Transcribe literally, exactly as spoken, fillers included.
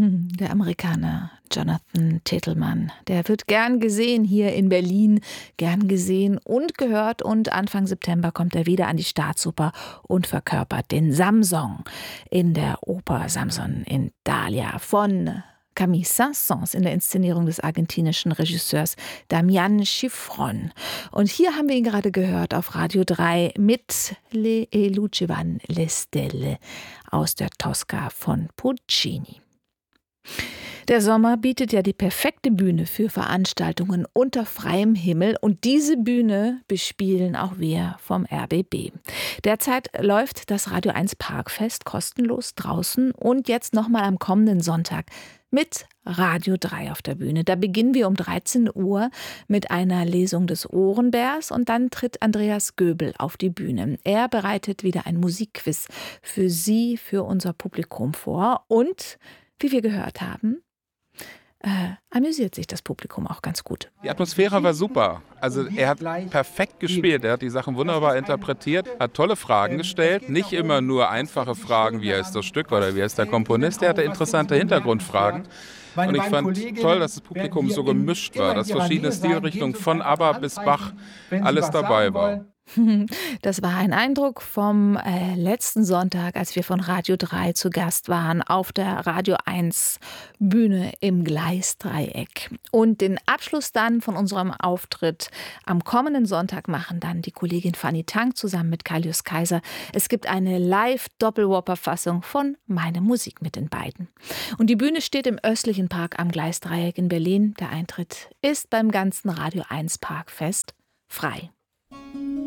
Der Amerikaner Jonathan Tetelmann, der wird gern gesehen hier in Berlin, gern gesehen und gehört, und Anfang September kommt er wieder an die Staatsoper und verkörpert den Samson in der Oper Samson in Thalia von Camille Saint-Saëns in der Inszenierung des argentinischen Regisseurs Damián Schifrón. Und hier haben wir ihn gerade gehört auf Radio drei mit Le e Lucevan le Stelle aus der Tosca von Puccini. Der Sommer bietet ja die perfekte Bühne für Veranstaltungen unter freiem Himmel, und diese Bühne bespielen auch wir vom R B B. Derzeit läuft das Radio eins Parkfest kostenlos draußen und jetzt nochmal am kommenden Sonntag mit Radio drei auf der Bühne. Da beginnen wir um dreizehn Uhr mit einer Lesung des Ohrenbärs und dann tritt Andreas Göbel auf die Bühne. Er bereitet wieder ein Musikquiz für Sie, für unser Publikum vor, und wie wir gehört haben, äh, amüsiert sich das Publikum auch ganz gut. Die Atmosphäre war super. Also er hat perfekt gespielt, er hat die Sachen wunderbar interpretiert, hat tolle Fragen gestellt, nicht immer nur einfache Fragen, wie heißt das Stück oder wie heißt der Komponist, er hatte interessante Hintergrundfragen. Und ich fand toll, dass das Publikum so gemischt war, dass verschiedene Stilrichtungen von ABBA bis Bach alles dabei war. Das war ein Eindruck vom äh, letzten Sonntag, als wir von Radio drei zu Gast waren auf der Radio eins Bühne im Gleisdreieck. Und den Abschluss dann von unserem Auftritt am kommenden Sonntag machen dann die Kollegin Fanny Tank zusammen mit Kalius Kaiser. Es gibt eine Live-Doppelwhopper-Fassung von Meine Musik mit den beiden. Und die Bühne steht im östlichen Park am Gleisdreieck in Berlin. Der Eintritt ist beim ganzen Radio eins Parkfest frei.